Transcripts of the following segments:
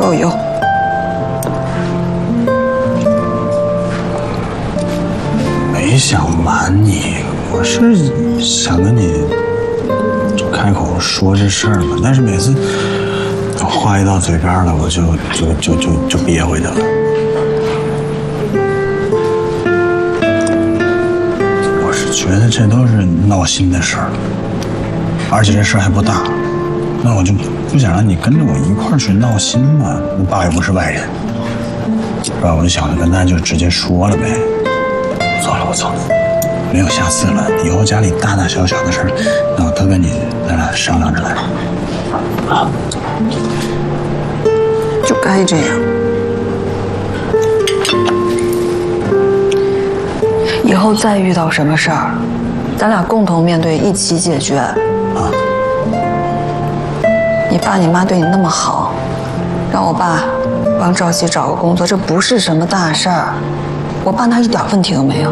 有用。 没想瞒你，我是想跟你就开口说这事儿嘛，但是每次话一到嘴边了，我就憋回去了。我是觉得这都是闹心的事儿，而且这事儿还不大，那我就不想让你跟着我一块儿去闹心嘛。我爸又不是外人，是吧？我就想着跟他就直接说了呗。错了，我错了，没有下次了。以后家里大大小小的事儿，那我都跟你咱俩商量着来。啊， 就该这样。以后再遇到什么事儿，咱俩共同面对，一起解决。啊。你爸你妈对你那么好，让我爸帮赵熙找个工作，这不是什么大事儿。我爸那一点问题都没有。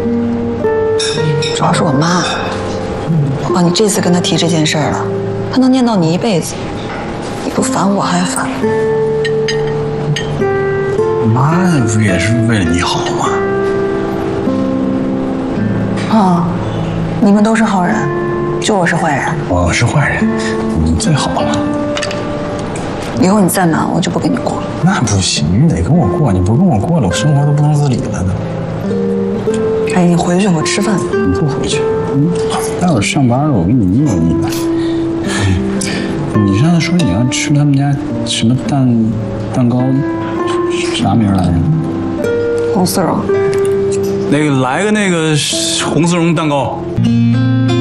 主要是我妈，我帮你这次跟她提这件事儿了，她能念叨你一辈子，你不烦我还烦。 妈不也是为了你好吗？ 啊，你们都是好人，就我是坏人。 我是坏人，你最好了。 以后你再瞒我就不跟你过。 那不行，你得跟我过，你不跟我过了，我生活都不能自理了呢。 哎，你回去，我吃饭。 你不回去？待会儿上班了，我给你腻歪腻歪。你上次说你要吃他们家什么蛋糕，啥名来着？ 红丝绒。 那个来个那个红丝绒蛋糕。